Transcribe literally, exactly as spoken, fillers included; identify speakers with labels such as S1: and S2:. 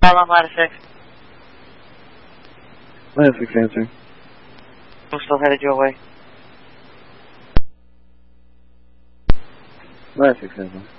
S1: How long ladder six?
S2: Ladder six answer.
S1: I'm still headed your way.
S2: Ladder six answer.